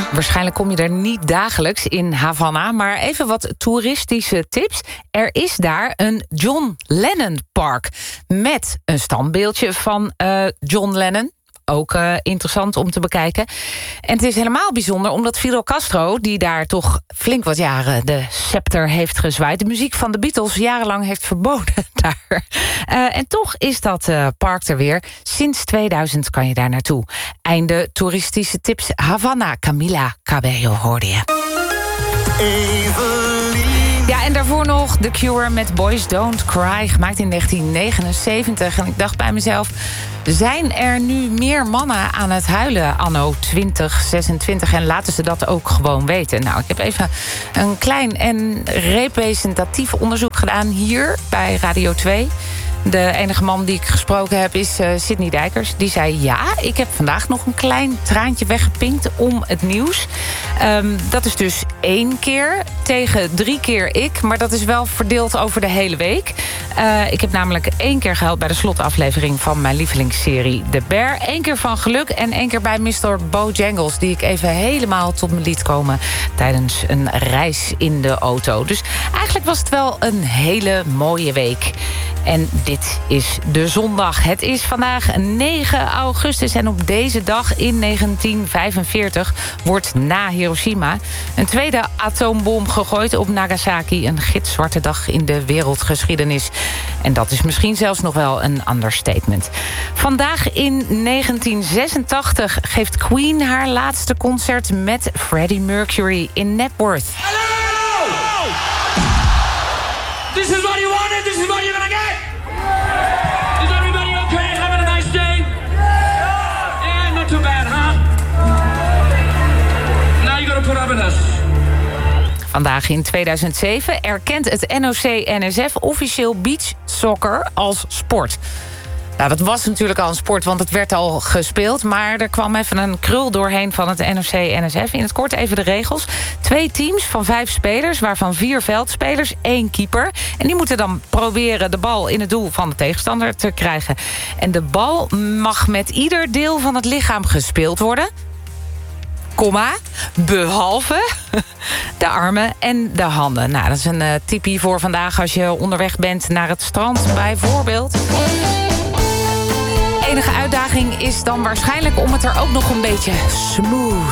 Waarschijnlijk kom je er niet dagelijks in Havana, maar even wat toeristische tips. Er is daar een John Lennon Park met een standbeeldje van John Lennon. Ook interessant om te bekijken. En het is helemaal bijzonder omdat Fidel Castro, die daar toch flink wat jaren de scepter heeft gezwaaid, de muziek van de Beatles jarenlang heeft verboden daar. En toch is dat park er weer. Sinds 2000 kan je daar naartoe. Einde toeristische tips. Havana, Camila Cabello hoorde je. Ja, en daarvoor nog The Cure met Boys Don't Cry, gemaakt in 1979. En ik dacht bij mezelf, zijn er nu meer mannen aan het huilen anno 2026? En laten ze dat ook gewoon weten. Nou, ik heb even een klein en representatief onderzoek gedaan hier bij Radio 2. De enige man die ik gesproken heb is Sidney Dijkers. Die zei, ja, ik heb vandaag nog een klein traantje weggepinkt om het nieuws. Dat is dus 1 keer tegen 3 keer ik. Maar dat is wel verdeeld over de hele week. Ik heb namelijk 1 keer gehuild bij de slotaflevering van mijn lievelingsserie The Bear. 1 keer van geluk en 1 keer bij Mr. Bojangles, die ik even helemaal tot me liet komen tijdens een reis in de auto. Dus eigenlijk was het wel een hele mooie week. En dit is de zondag. Het is vandaag 9 augustus en op deze dag in 1945 wordt na Hiroshima een tweede atoombom gegooid op Nagasaki. Een gitzwarte dag in de wereldgeschiedenis. En dat is misschien zelfs nog wel een understatement. Vandaag in 1986 geeft Queen haar laatste concert met Freddie Mercury in Napworth. Hello! This is what you wanted, this is what you're gonna get! Is everybody okay? Having a nice day? Yeah, not too bad, huh? Now you're gonna put up with us. Vandaag in 2007 erkent het NOC-NSF officieel beachsoccer als sport. Nou, dat was natuurlijk al een sport, want het werd al gespeeld. Maar er kwam even een krul doorheen van het NOC-NSF. In het kort even de regels. 2 teams van 5 spelers, waarvan 4 veldspelers, 1 keeper. En die moeten dan proberen de bal in het doel van de tegenstander te krijgen. En de bal mag met ieder deel van het lichaam gespeeld worden. Komma, behalve de armen en de handen. Nou, dat is een tipie voor vandaag als je onderweg bent naar het strand bijvoorbeeld. De enige uitdaging is dan waarschijnlijk om het er ook nog een beetje smooth